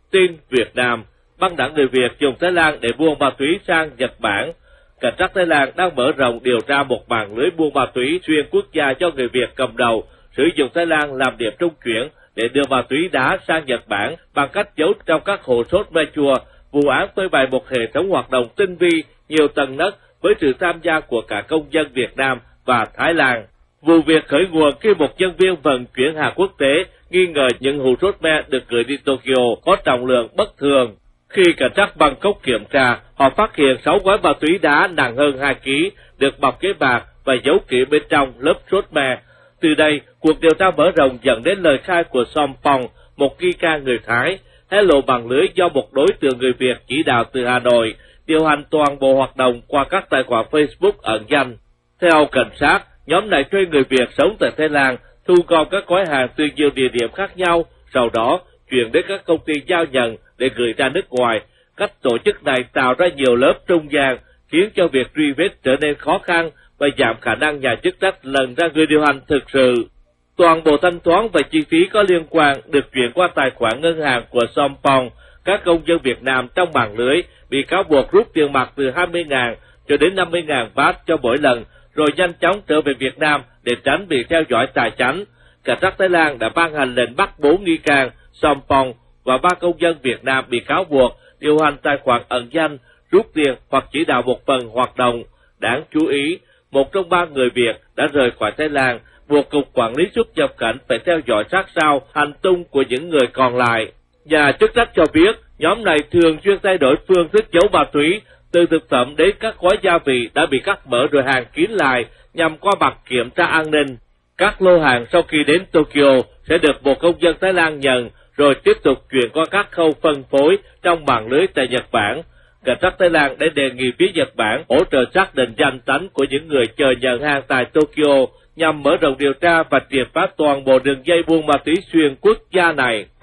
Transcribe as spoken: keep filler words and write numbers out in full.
Tin Việt Nam, băng đảng người Việt dùng Thái Lan để buôn ma túy sang Nhật Bản. Cảnh sát Thái Lan đang mở rộng điều tra một mạng lưới buôn ma túy xuyên quốc gia do người Việt cầm đầu, sử dụng Thái Lan làm điểm trung chuyển để đưa ma túy đá sang Nhật Bản bằng cách giấu trong các hồ sốt me chua. Vụ án phơi bày một hệ thống hoạt động tinh vi, nhiều tầng nấc với sự tham gia của cả công dân Việt Nam và Thái Lan. Vụ việc khởi nguồn khi một nhân viên vận chuyển hàng quốc tế nghi ngờ những hũ sốt me được gửi đi Tokyo có trọng lượng bất thường. Khi cảnh sát Bangkok kiểm tra, họ phát hiện sáu gói ma túy đá nặng hơn hai ki lô gam được bọc giấy bạc và giấu kỹ bên trong lớp sốt me. Từ đây, cuộc điều tra mở rộng dẫn đến lời khai của Sompong, một nghi can người Thái, hé lộ mạng lưới do một đối tượng người Việt chỉ đạo từ Hà Nội, điều hành toàn bộ hoạt động qua các tài khoản Facebook ẩn danh. Theo cảnh sát, nhóm này thuê người Việt sống tại Thái Lan, thu gom các gói hàng từ nhiều địa điểm khác nhau, sau đó chuyển đến các công ty giao nhận để gửi ra nước ngoài. Cách tổ chức này tạo ra nhiều lớp trung gian, khiến cho việc truy vết trở nên khó khăn và giảm khả năng nhà chức trách lần ra người điều hành thực sự. Toàn bộ thanh toán và chi phí có liên quan được chuyển qua tài khoản ngân hàng của Sompong. Các công dân Việt Nam trong mạng lưới bị cáo buộc rút tiền mặt từ hai mươi nghìn cho đến năm mươi nghìn baht cho mỗi lần, rồi nhanh chóng trở về Việt Nam để tránh bị theo dõi tài chánh. Cảnh sát Thái Lan đã ban hành lệnh bắt bốn nghi can, Sompong và ba công dân Việt Nam bị cáo buộc điều hành tài khoản ẩn danh, rút tiền hoặc chỉ đạo một phần hoạt động. Đáng chú ý, một trong ba người Việt đã rời khỏi Thái Lan, buộc Cục Quản lý xuất nhập cảnh phải theo dõi sát sao hành tung của những người còn lại. Nhà chức trách cho biết, nhóm này thường xuyên thay đổi phương thức giấu ma túy, từ thực phẩm đến các gói gia vị đã bị cắt mở rồi hàng kín lại nhằm qua mặt kiểm tra an ninh. Các lô hàng sau khi đến Tokyo sẽ được một công dân Thái Lan nhận, rồi tiếp tục chuyển qua các khâu phân phối trong mạng lưới tại Nhật Bản. Cảnh sát Thái Lan đã đề nghị phía Nhật Bản hỗ trợ xác định danh tánh của những người chờ nhận hàng tại Tokyo nhằm mở rộng điều tra và triệt phá toàn bộ đường dây buôn ma túy xuyên quốc gia này.